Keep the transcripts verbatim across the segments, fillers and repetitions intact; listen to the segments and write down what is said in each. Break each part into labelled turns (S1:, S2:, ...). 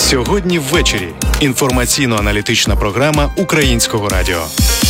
S1: Сьогодні ввечері. Інформаційно-аналітична програма Українського радіо.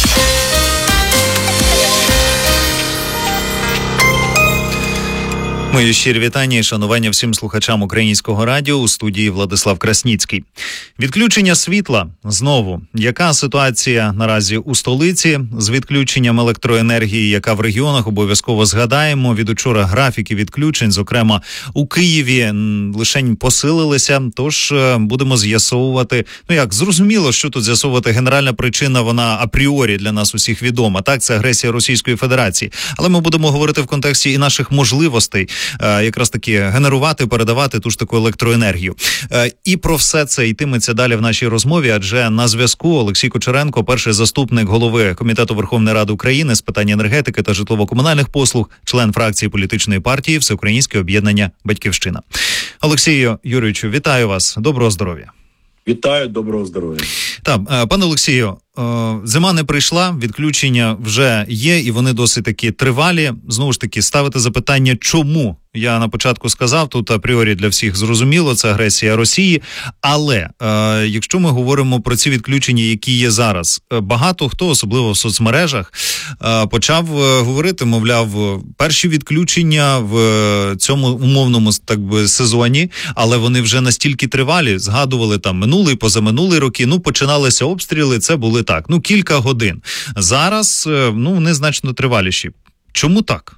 S2: Мої щирі вітання і шанування всім слухачам Українського радіо. У студії Владислав Красніцький. Відключення світла. Знову. Яка ситуація наразі у столиці з відключенням електроенергії, яка в регіонах, обов'язково згадаємо. Від учора графіки відключень, зокрема у Києві, лишень посилилися. Тож будемо з'ясовувати, ну як, зрозуміло, що тут з'ясовувати. Генеральна причина, вона апріорі для нас усіх відома. Так, це агресія Російської Федерації. Але ми будемо говорити в контексті і наших можливостей якраз таки генерувати, передавати ту ж таку електроенергію. І про все це йтиметься далі в нашій розмові, адже на зв'язку Олексій Кучеренко, перший заступник голови Комітету Верховної Ради України з питань енергетики та житлово-комунальних послуг, член фракції політичної партії Всеукраїнське об'єднання «Батьківщина». Олексію Юрійовичу, вітаю вас. Доброго здоров'я.
S3: Вітаю, доброго здоров'я.
S2: Так, пане Олексію, зима не прийшла, відключення вже є, і вони досить таки тривалі. Знову ж таки, ставити запитання, чому? Я на початку сказав, тут апріорі для всіх зрозуміло, це агресія Росії. Але е, якщо ми говоримо про ці відключення, які є зараз, багато хто, особливо в соцмережах, е, почав е, говорити, мовляв, перші відключення в е, цьому умовному, так би, сезоні, але вони вже настільки тривалі, згадували там минулий, позаминулий роки, ну, починалися обстріли, це були так, ну, кілька годин. Зараз, е, ну, вони значно триваліші. Чому так?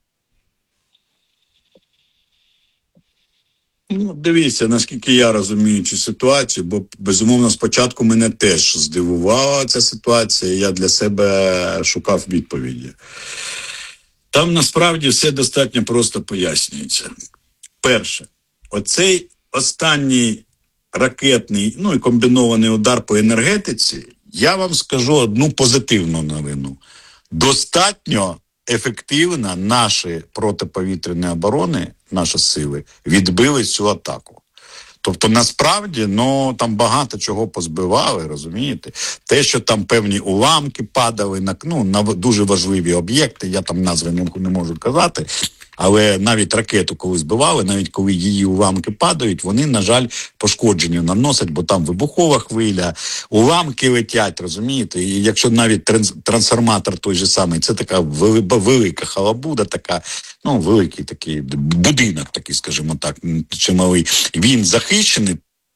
S3: Ну, дивіться, наскільки я розумію цю ситуацію, бо, безумовно, спочатку мене теж здивувала ця ситуація, я для себе шукав відповіді. Там, насправді, все достатньо просто пояснюється. Перше, оцей останній ракетний, ну і комбінований удар по енергетиці, я вам скажу одну позитивну новину. Достатньо ефективно наші протиповітряні оборони, наші сили, відбили цю атаку. Тобто, насправді, ну, там багато чого позбивали, розумієте? Те, що там певні уламки падали на, ну, на дуже важливі об'єкти, я там назви не, не можу казати, але навіть ракету, коли збивали, навіть коли її уламки падають, вони, на жаль, пошкодження наносять, бо там вибухова хвиля, уламки летять, розумієте? І якщо навіть транс, трансформатор той же самий, це така велика халабуда, така, ну, великий такий будинок такий, скажімо так, чималий, він захищений.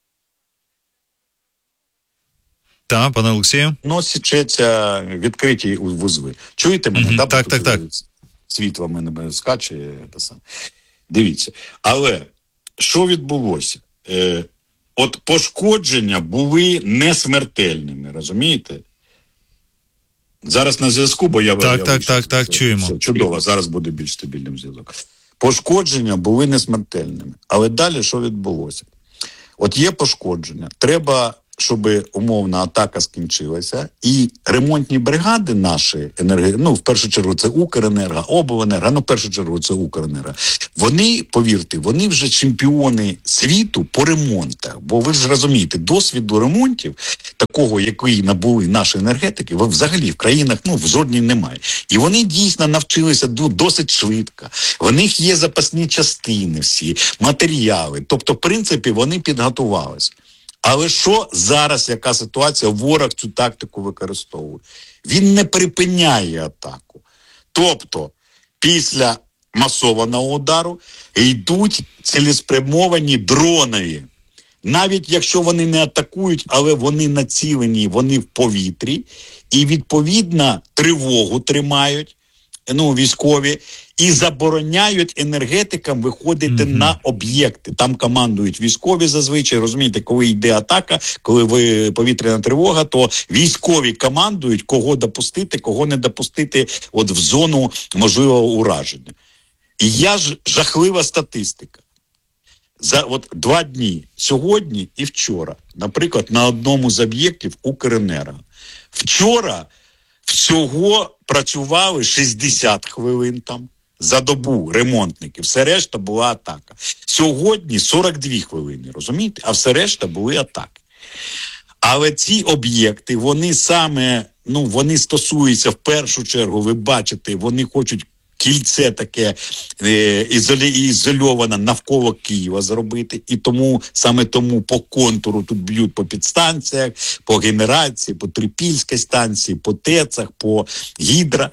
S2: Так, пане Олексію?
S3: Ну, січеться відкриті вузли. Чуєте мене?
S2: Mm-hmm.
S3: Да?
S2: Так, так, так.
S3: Світло в мене скаче. Те саме. Дивіться. Але що відбулося? Е, от пошкодження були не смертельними, розумієте? Зараз на зв'язку, бо я...
S2: Так,
S3: я
S2: так, так, так, чуємо.
S3: Все, чудово, зараз буде більш стабільним зв'язок. Пошкодження були не смертельними. Але далі що відбулося? От є пошкодження. Треба, щоб умовна атака скінчилася, і ремонтні бригади наші, енерги... ну, в першу чергу це Укренерго, Обленерго, ну, в першу чергу це Укренерго, вони, повірте, вони вже чемпіони світу по ремонтах, бо ви ж розумієте, досвіду ремонтів, такого, який набули наші енергетики, взагалі в країнах, ну, в жодній немає. І вони дійсно навчилися досить швидко. В них є запасні частини всі, матеріали, тобто, в принципі, вони підготувалися. Але що зараз, яка ситуація, ворог цю тактику використовує? Він не припиняє атаку. Тобто, після масованого удару йдуть цілеспрямовані дронові. Навіть якщо вони не атакують, але вони націлені, вони в повітрі, і відповідно тривогу тримають, ну, військові, і забороняють енергетикам виходити mm-hmm. на об'єкти. Там командують військові зазвичай, розумієте, коли йде атака, коли ви, повітряна тривога, то військові командують, кого допустити, кого не допустити от в зону можливого ураження. І я ж жахлива статистика. За от два дні, сьогодні і вчора, наприклад, на одному з об'єктів Укренерго. Вчора всього працювали шістдесят хвилин там за добу ремонтники, все решта була атака. Сьогодні сорок дві хвилини, розумієте? А все решта були атаки. Але ці об'єкти, вони саме, ну, вони стосуються в першу чергу, ви бачите, вони хочуть кільце таке е, ізолі, ізольоване навколо Києва зробити. І тому, саме тому по контуру тут б'ють по підстанціях, по генерації, по Трипільській станції, по ТЕЦах, по Гідро.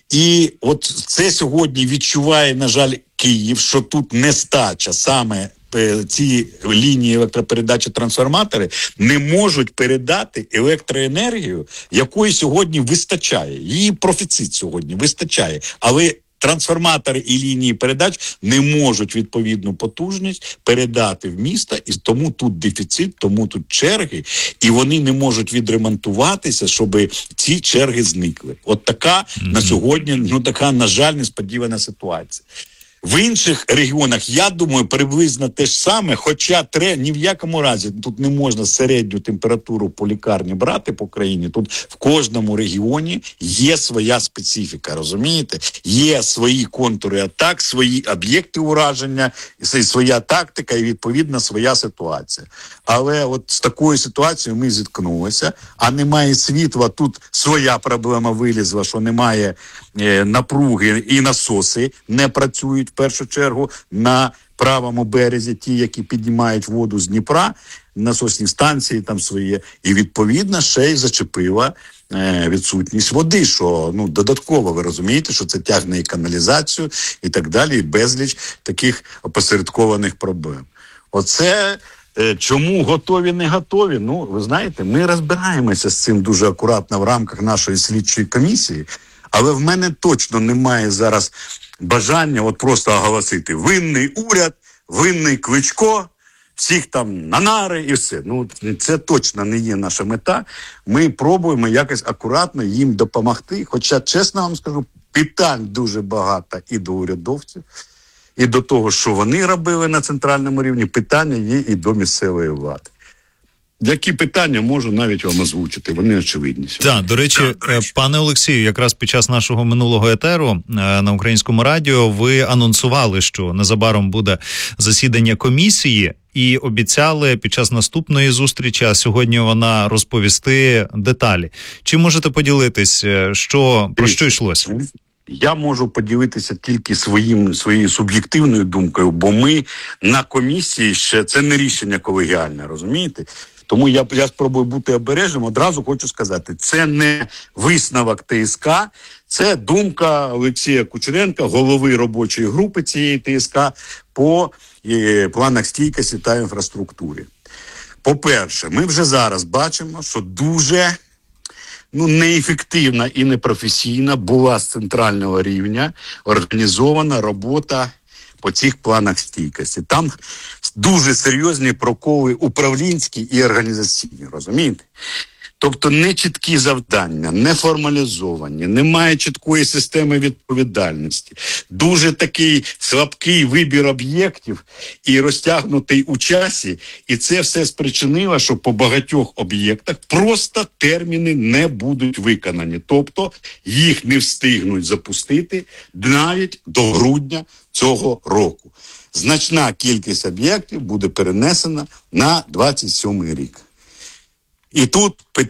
S3: І от це сьогодні відчуває, на жаль, Київ, що тут нестача саме ці лінії електропередачі, трансформатори не можуть передати електроенергію, якої сьогодні вистачає. Її профіцит сьогодні вистачає. Але трансформатори і лінії передач не можуть відповідну потужність передати в місто, і тому тут дефіцит, тому тут черги, і вони не можуть відремонтуватися, щоб ці черги зникли. От така mm-hmm. на сьогодні, ну така, на жаль, несподівана ситуація. В інших регіонах, я думаю, приблизно те ж саме, хоча тре, ні в якому разі тут не можна середню температуру по лікарні брати по країні. Тут в кожному регіоні є своя специфіка, розумієте? Є свої контури атак, свої об'єкти ураження, своя тактика і, відповідно, своя ситуація. Але от з такою ситуацією ми зіткнулися, а немає світла, тут своя проблема вилізла, що немає е, напруги і насоси не працюють в першу чергу на правому березі, ті, які піднімають воду з Дніпра, насосні станції там свої, і відповідно ще й зачепила е, відсутність води, що ну додатково, ви розумієте, що це тягне і каналізацію і так далі, і безліч таких опосередкованих проблем. Оце е, чому готові, не готові? Ну, ви знаєте, ми розбираємося з цим дуже акуратно в рамках нашої слідчої комісії, але в мене точно немає зараз бажання от просто оголосити винний уряд, винний Кличко, всіх там на нари і все. Ну, це точно не є наша мета. Ми пробуємо якось акуратно їм допомогти. Хоча, чесно вам скажу, питань дуже багато і до урядовців, і до того, що вони робили на центральному рівні, питання є і до місцевої влади. Які питання можу навіть вам озвучити, вони очевидні.
S2: Так, до речі, так, до речі, пане Олексію, якраз під час нашого минулого етеру на Українському радіо ви анонсували, що незабаром буде засідання комісії, і обіцяли під час наступної зустрічі, а сьогодні вона розповісти деталі. Чи можете поділитись, що, про що йшлося?
S3: Я можу поділитися тільки своїм, своєю суб'єктивною думкою, бо ми на комісії ще, це не рішення колегіальне, розумієте? Тому я, я спробую бути обережним. Одразу хочу сказати, це не висновок ТСК, це думка Олексія Кучеренка, голови робочої групи цієї ТСК по е, планах стійкості та інфраструктурі. По-перше, ми вже зараз бачимо, що дуже ну, неефективна і непрофесійна була з центрального рівня організована робота по цих планах стійкості. Там дуже серйозні проколи управлінські і організаційні, розумієте? Тобто не чіткі завдання, не формалізовані, немає чіткої системи відповідальності. Дуже такий слабкий вибір об'єктів і розтягнутий у часі. І це все спричинило, що по багатьох об'єктах просто терміни не будуть виконані. Тобто їх не встигнуть запустити навіть до грудня цього року. Значна кількість об'єктів буде перенесена на двадцять сьомий рік. І тут